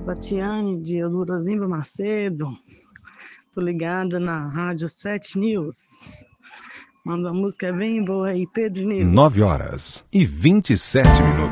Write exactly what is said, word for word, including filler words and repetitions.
Tatiane de Eudorozimba Macedo. Tô ligada na Rádio sete News. Manda uma música bem boa aí, Pedro News. nove horas e vinte e sete minutos.